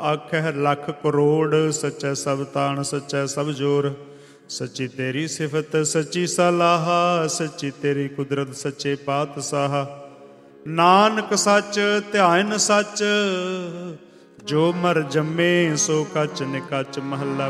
ਆਖਹਿ ਲੱਖ ਕਰੋੜ, ਸੱਚੈ ਸਭ ਤਾਣ ਸੱਚੈ ਸਭ ਜੋਰ। ਸੱਚੀ ਤੇਰੀ ਸਿਫਤ ਸੱਚੀ ਸਲਾਹ, ਸੱਚੀ ਤੇਰੀ ਕੁਦਰਤ ਸੱਚੇ ਪਾਤਸ਼ਾਹ। ਨਾਨਕ ਸੱਚ ਧਿਆਨ ਸੱਚ, ਜੋ ਮਰ ਜੰਮੇ ਸੋ ਕੱਚ ਨਿਕਚ। ਮਹੱਲਾ